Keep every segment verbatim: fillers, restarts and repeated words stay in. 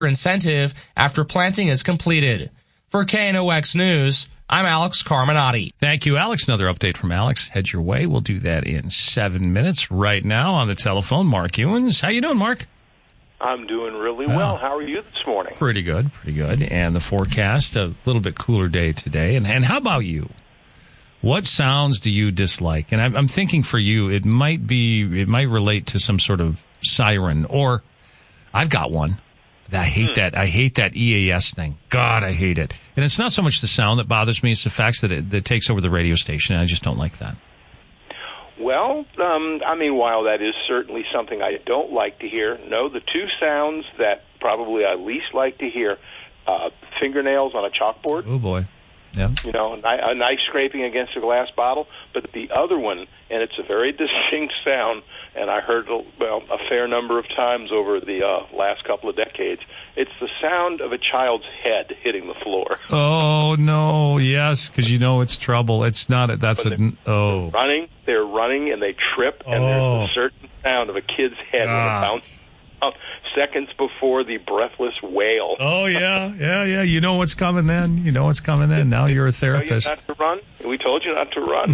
incentive after planting is completed. For K N O X News, I'm Alex Carminati. Thank you, Alex. Another update from Alex. Head your way. We'll do that in seven minutes. Right now on the telephone, Mark Ewens. How you doing, Mark? I'm doing really well. Oh. How are you this morning? Pretty good, pretty good. And the forecast, a little bit cooler day today. And, and how about you? What sounds do you dislike? And I'm, I'm thinking for you, it might be, it might relate to some sort of siren, or I've got one. I hate hmm. that. I hate that E A S thing. God, I hate it. And it's not so much the sound that bothers me; it's the fact that it, that it takes over the radio station. And I just don't like that. Well, um, I mean, while that is certainly something I don't like to hear, no, the two sounds that probably I least like to hear: uh, fingernails on a chalkboard. Oh boy. Yeah. You know, a knife scraping against a glass bottle. But the other one, and it's a very distinct sound, and I heard well a fair number of times over the uh, last couple of decades. It's the sound of a child's head hitting the floor. Oh no! Yes, because you know it's trouble. It's not. A, that's but a. They're, oh. they're running. They're running, and they trip, and oh. there's a certain sound of a kid's head ah. when it bounces up seconds before the breathless wail. Oh yeah, yeah, yeah. You know what's coming then. You know what's coming then. Now you're a therapist. Not to run. We told you not to run.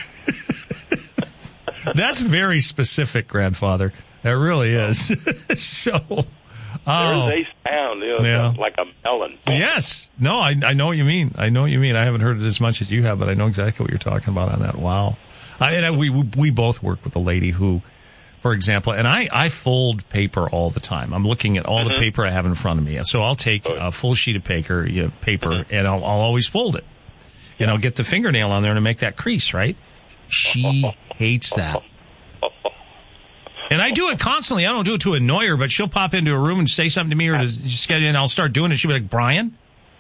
That's very specific, grandfather. That really is. so, oh. There's a sound, you know, yeah. like a melon. Yes. No, I I know what you mean. I know what you mean. I haven't heard it as much as you have, but I know exactly what you're talking about on that. Wow. I, and I, we we both work with a lady who, for example, and I, I fold paper all the time. I'm looking at all mm-hmm. the paper I have in front of me. So I'll take a full sheet of paper, you know, paper, mm-hmm. and I'll, I'll always fold it. And yeah. I'll get the fingernail on there to make that crease, right? She hates that. And I do it constantly. I don't do it to annoy her, but she'll pop into a room and say something to me, or to just get in, and I'll start doing it. She'll be like, Brian,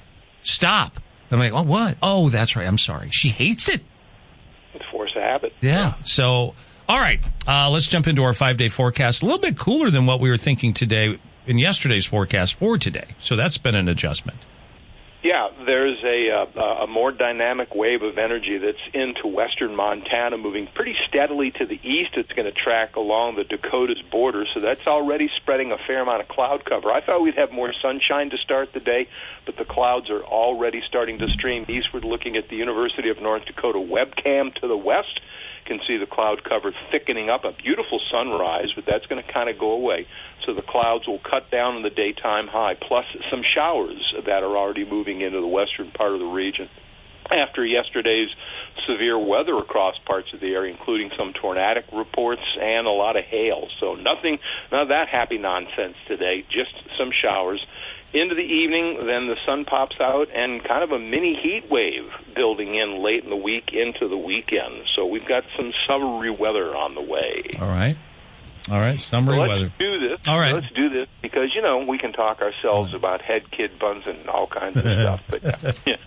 stop. I'm like, oh, what? Oh, that's right. I'm sorry. She hates it. It's force of habit. Yeah. So, all right. Uh, let's jump into our five-day forecast. A little bit cooler than what we were thinking today in yesterday's forecast for today. So that's been an adjustment. Yeah, there's a, uh, a more dynamic wave of energy that's into western Montana, moving pretty steadily to the east. It's going to track along the Dakotas border, so that's already spreading a fair amount of cloud cover. I thought we'd have more sunshine to start the day, but the clouds are already starting to stream eastward. Looking at the University of North Dakota webcam to the west, you can see the cloud cover thickening up. A beautiful sunrise, but that's going to kind of go away. So the clouds will cut down in the daytime high, plus some showers that are already moving into the western part of the region. After yesterday's severe weather across parts of the area, including some tornadic reports and a lot of hail. So nothing, none of that happy nonsense today, just some showers. Into the evening, then the sun pops out, and kind of a mini heat wave building in late in the week into the weekend. So we've got some summery weather on the way. All right. All right, summery so let's weather. do this. All right. Let's do this because, you know, we can talk ourselves about head, kid, buns, and all kinds of stuff. But yeah.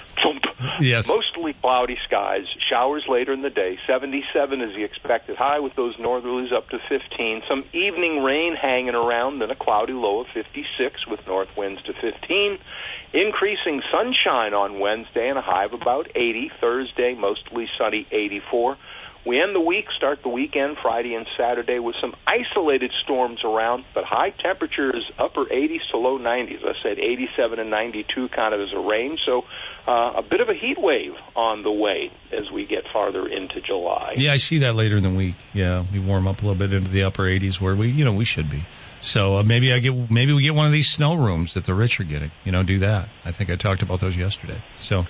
Yes. Mostly cloudy skies, showers later in the day. seventy-seven is the expected high with those northerlies up to fifteen. Some evening rain hanging around, then a cloudy low of fifty-six with north winds to fifteen. Increasing sunshine on Wednesday and a high of about eighty. Thursday, mostly sunny, eighty-four. We end the week, start the weekend, Friday and Saturday, with some isolated storms around, but high temperatures, upper eighties to low nineties. I said eighty-seven and ninety-two kind of as a range, so uh, a bit of a heat wave on the way as we get farther into July. Yeah, I see that later in the week. Yeah, we warm up a little bit into the upper eighties where we, you know, we should be. So uh, maybe I get, maybe we get one of these snow rooms that the rich are getting. You know, do that. I think I talked about those yesterday. So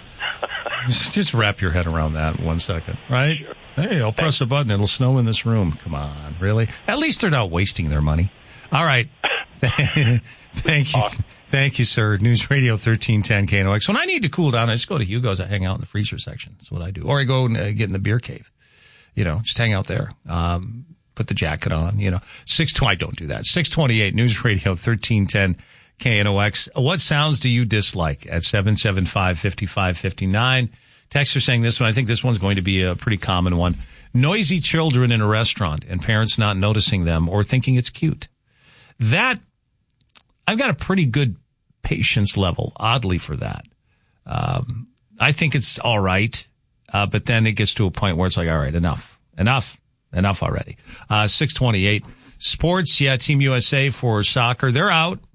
just, just wrap your head around that in one second, right? Sure. Hey, I'll press a button. It'll snow in this room. Come on, really? At least they're not wasting their money. All right. Thank you. Thank you, sir. News Radio thirteen ten K N O X. When I need to cool down, I just go to Hugo's. I hang out in the freezer section. That's what I do. Or I go and uh, get in the beer cave. You know, just hang out there. Um, put the jacket on, you know. six twenty, I don't do that. six twenty-eight News Radio thirteen ten K N O X. What sounds do you dislike at seven seven five, five five five nine? Texter saying this one. I think this one's going to be a pretty common one. Noisy children in a restaurant and parents not noticing them or thinking it's cute. That, I've got a pretty good patience level, oddly, for that. Um, I think it's all right, uh, but then it gets to a point where it's like, all right, enough, enough, enough already. Uh, six twenty-eight. Sports, yeah, Team U S A for soccer. They're out.